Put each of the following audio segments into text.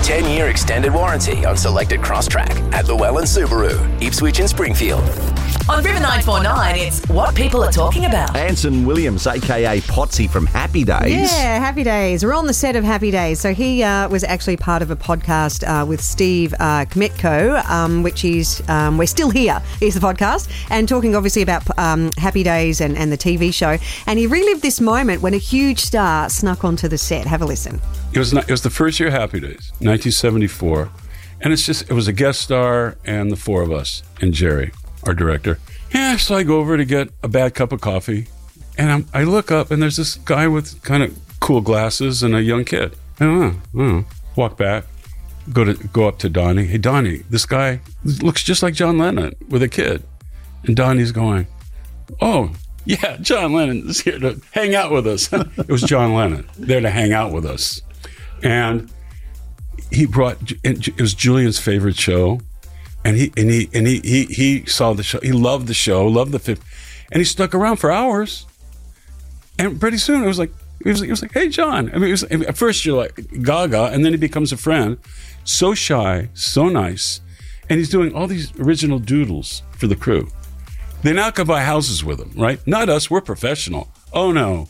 10-year extended warranty on selected Crosstrack at Llewellyn Subaru, Ipswich and Springfield. On River 949, it's What People Are Talking About. Anson Williams, a.k.a. Potsy from Happy Days. Yeah, Happy Days. We're on the set of Happy Days. So he was actually part of a podcast with Steve Kmetko, which is We're Still Here is the podcast, and talking obviously about Happy Days and the TV show. And he relived this moment when a huge star snuck onto the set. Have a listen. It was the first year of Happy Days, 1974. And it was a guest star and the four of us and Jerry, our director. Yeah, so I go over to get a bad cup of coffee, and I look up, and there's this guy with kind of cool glasses and a young kid. I don't know. Walk back, go up to Donnie. Hey, Donnie, this guy looks just like John Lennon with a kid. And Donnie's going, oh, yeah, John Lennon is here to hang out with us. It was John Lennon there to hang out with us. And it was Julian's favorite show. And he saw the show. He loved the show, loved the fifth, and he stuck around for hours. And pretty soon it was like, hey, John. I mean, at first you're like gaga, and then he becomes a friend. So shy, so nice, and he's doing all these original doodles for the crew. They now can buy houses with him, right? Not us. We're professional. Oh no.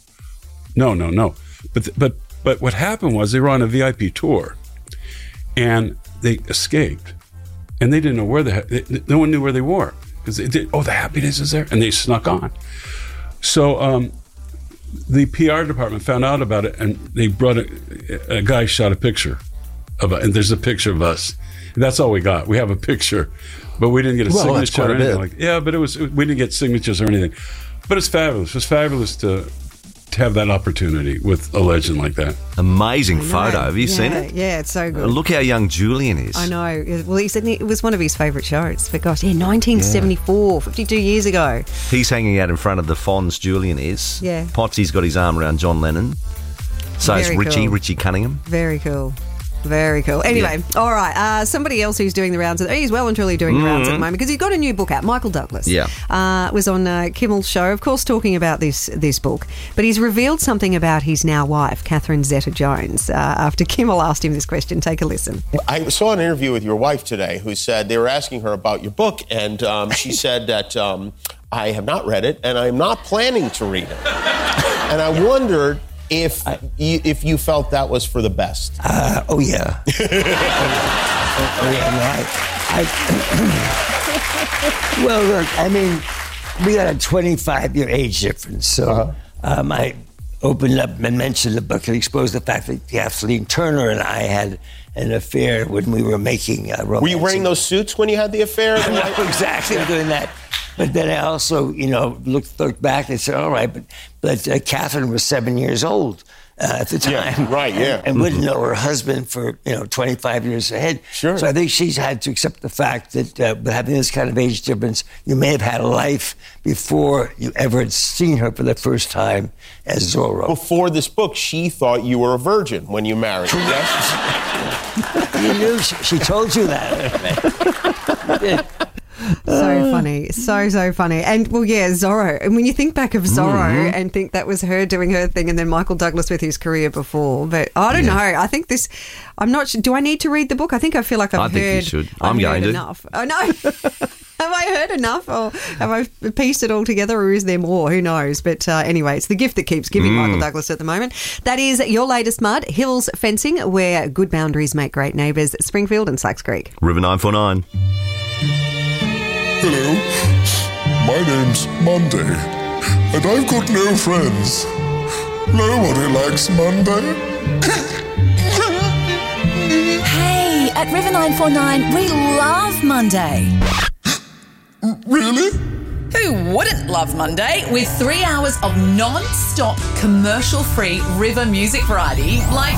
But what happened was they were on a VIP tour, and they escaped. And they didn't know no one knew where they were, because the Happy Days is there, and they snuck on. So the PR department found out about it, and they brought a guy shot a picture of it, and there's a picture of us. And that's all we got. We have a picture, but we didn't get a signature or anything. But we didn't get signatures or anything. But it's fabulous. It was fabulous to have that opportunity with a legend like that. Amazing photo. Have you seen it? Yeah, it's so good. Look how young Julian is. I know. Well, he said it was one of his favourite shows. But gosh, 1974, 52 years ago. He's hanging out in front of the Fonz, Julian is. Yeah. Potsy's got his arm around John Lennon. So is Richie Cunningham. Very cool. Very cool. Anyway, all right. Somebody else who's doing the rounds, he's well and truly doing the rounds at the moment, because he's got a new book out. Michael Douglas. Was on Kimmel's show, of course, talking about this book. But he's revealed something about his now wife, Catherine Zeta-Jones, after Kimmel asked him this question. Take a listen. I saw an interview with your wife today, who said they were asking her about your book, and she said that I have not read it, and I'm not planning to read it. And I wondered if you felt that was for the best. Oh, yeah. Well, look, I mean, we got a 25-year age difference, so I opened up and mentioned the book and exposed the fact that Kathleen Turner and I had an affair when we were making romance. Were you wearing those suits when you had the affair? Exactly, doing that. But then I also, looked back and said, all right, but Catherine was 7 years old at the time. Yeah, right, yeah. And wouldn't know her husband for, 25 years ahead. Sure. So I think she's had to accept the fact that with having this kind of age difference, you may have had a life before you ever had seen her for the first time as Zorro. Before this book, she thought you were a virgin when you married her, yes? You knew, she told you that. So funny. So funny. And, well, yeah, Zorro. And when you think back of Zorro and think that was her doing her thing, and then Michael Douglas with his career before. But I don't know. I think I'm not sure. Do I need to read the book? I think I feel like I've heard. I think you should. I'm going to. Enough. Oh, no. Have I heard enough, or have I pieced it all together, or is there more? Who knows? But anyway, it's the gift that keeps giving, Michael Douglas at the moment. That is your latest mud, Hills Fencing, where good boundaries make great neighbours, Springfield and Slacks Creek. River 949. Hello, my name's Monday, and I've got no friends. Nobody likes Monday. Hey, at River 949, we love Monday. Really? Who wouldn't love Monday? With 3 hours of non-stop commercial-free River music variety like